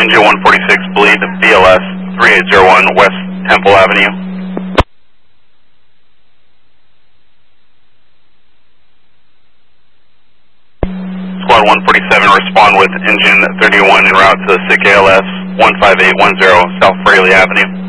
engine 146 bleed, BLS 3801 West Temple Avenue. Squad 147, respond with engine 31 en route to SICK ALS 15810 South Fraley Avenue.